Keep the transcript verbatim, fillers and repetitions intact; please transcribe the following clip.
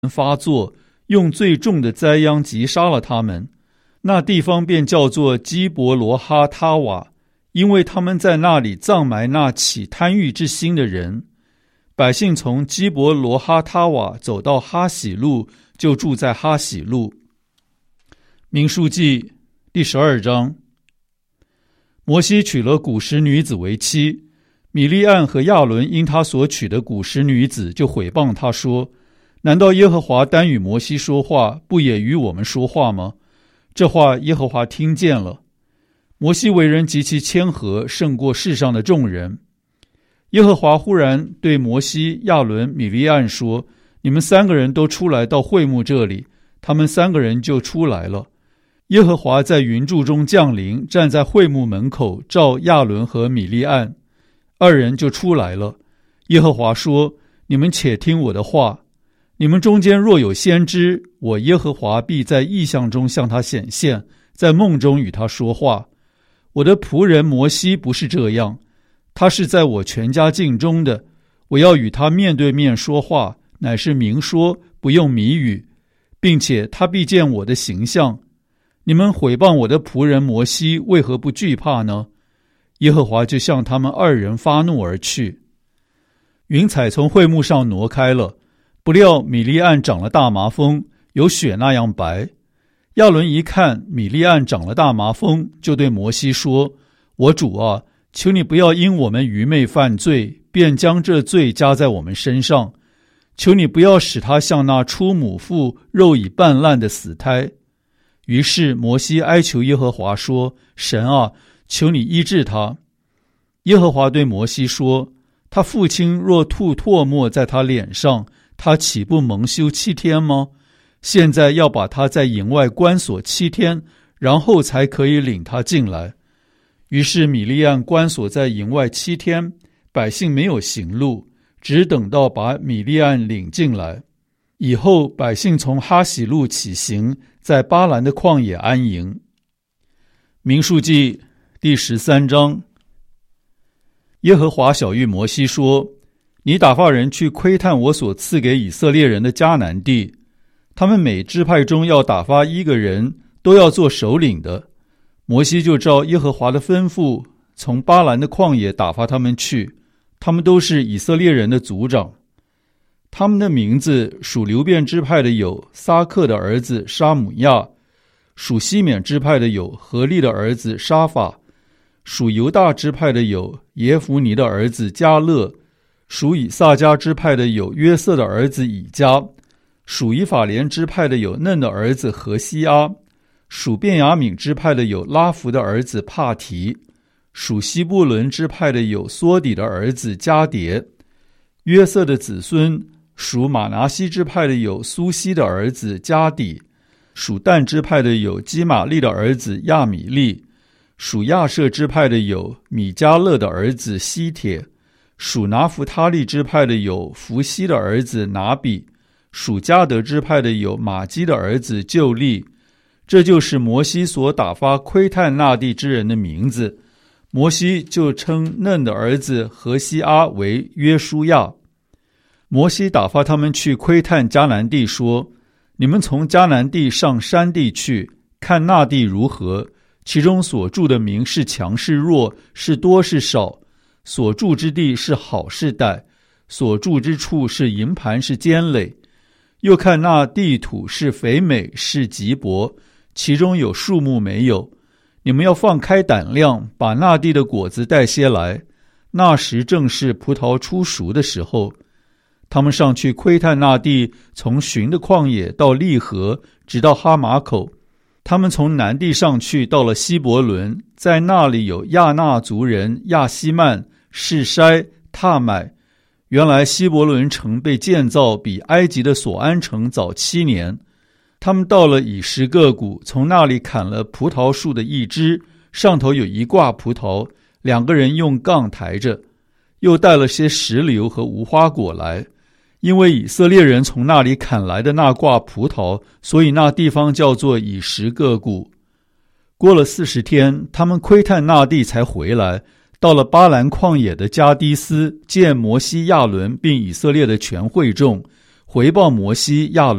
发作，用最重的灾殃击杀了他们。那地方便叫做基伯罗哈他瓦，因为他们在那里葬埋那起贪欲之心的人。百姓从基伯罗哈他瓦走到哈喜路，就住在哈喜路。民数记第十二章。摩西娶了古时女子为妻，米利暗和亚伦因他所娶的古时女子就毁谤他说，难道耶和华单与摩西说话，不也与我们说话吗？这话耶和华听见了。摩西为人极其谦和，胜过世上的众人。耶和华忽然对摩西、亚伦、米利暗说，你们三个人都出来到会幕这里。他们三个人就出来了。耶和华在云柱中降临，站在会幕门口，召亚伦和米利暗，二人就出来了。耶和华说，你们且听我的话，你们中间若有先知，我耶和华必在异象中向他显现，在梦中与他说话。我的仆人摩西不是这样，他是在我全家境中的，我要与他面对面说话，乃是明说，不用谜语，并且他必见我的形象。你们毁谤我的仆人摩西，为何不惧怕呢？耶和华就向他们二人发怒而去。云彩从会幕上挪开了，不料米利暗长了大麻风，有雪那样白。亚伦一看米利暗长了大麻风，就对摩西说，我主啊，求你不要因我们愚昧犯罪，便将这罪加在我们身上。求你不要使他像那出母腹肉已半烂的死胎。于是摩西哀求耶和华说，神啊，求你医治他。耶和华对摩西说，他父亲若吐唾沫在他脸上，他岂不蒙羞七天吗？现在要把他在营外关锁七天，然后才可以领他进来。于是米利暗关锁在营外七天，百姓没有行路，只等到把米利暗领进来。以后百姓从哈喜路起行，在巴兰的旷野安营。民数记第十三章。耶和华晓谕摩西说，你打发人去窥探我所赐给以色列人的迦南地，他们每支派中要打发一个人，都要做首领的。摩西就照耶和华的吩咐，从巴兰的旷野打发他们去，他们都是以色列人的族长。他们的名字属流便支派的有撒克的儿子沙姆亚，属西缅支派的有何利的儿子沙法，属犹大支派的有耶孚尼的儿子迦勒，属以萨迦支派的有约瑟的儿子以迦，属以法莲支派的有嫩的儿子何西阿，属便雅悯支派的有拉弗的儿子帕提，属西布伦支派的有梭底的儿子迦迭。约瑟的子孙属马拿西支派的有苏西的儿子迦底，属但支派的有基玛利的儿子亚米利，属亚设支派的有米迦勒的儿子西帖，属拿弗他利支派的有弗西的儿子拿比，属迦得支派的有玛基的儿子旧利。这就是摩西所打发窥探那地之人的名字。摩西就称嫩的儿子何西阿为约书亚。摩西打发他们去窥探迦南地，说，你们从迦南地上山地去，看那地如何，其中所住的民是强是弱，是多是少，所住之地是好是歹，所住之处是营盘是坚垒。又看那地土是肥美是瘠薄，其中有树木没有。你们要放开胆量，把那地的果子带些来，那时正是葡萄出熟的时候。他们上去窥探那地，从寻的旷野到利河，直到哈马口。他们从南地上去，到了希伯伦，在那里有亚纳族人亚希曼、示筛、踏买。原来希伯伦城被建造比埃及的索安城早七年。他们到了以实各谷，从那里砍了葡萄树的一枝，上头有一挂葡萄，两个人用杠抬着，又带了些石榴和无花果来。因为以色列人从那里砍来的那挂葡萄，所以那地方叫做以实各谷。过了四十天，他们窥探那地才回来，到了巴兰旷野的加低斯，见摩西、亚伦并以色列的全会众， 回报摩西亚